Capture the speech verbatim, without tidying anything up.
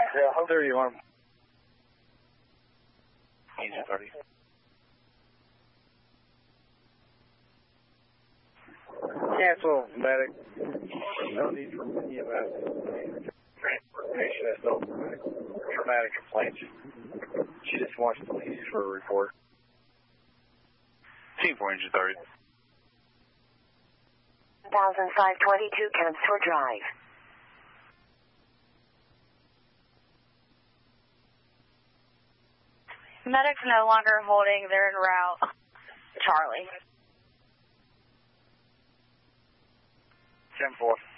Yeah, how there you are. Agent thirty. Cancel, medic. No need for any of that. Patient has no traumatic complaints. She just wants police for a report. Team four, Agent thirty. one thousand five twenty-two Kempstor Drive. Medics no longer holding. They're en route. Charlie. ten four.